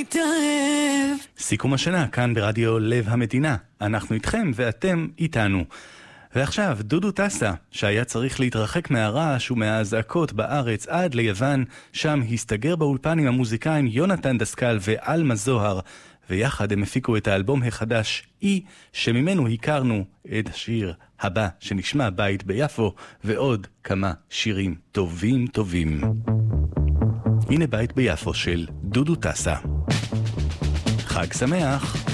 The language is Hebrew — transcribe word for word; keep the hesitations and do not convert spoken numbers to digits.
מתאהב. סיכום השנה כאן ברדיו לב המדינה. אנחנו איתכם ואתם איתנו. ועכשיו דודו טסה, שהיה צריך להתרחק מהרעש ומהזעקות בארץ עד ליוון, שם הסתגר באולפן עם המוזיקאים יונתן דסקל ואלמה זוהר, ויחד הם הפיקו את האלבום החדש אי, שממנו הכרנו את השיר הבא שנשמע בית ביפו, ועוד כמה שירים טובים טובים. הנה בית ביפו של דודו טסה. חג שמח.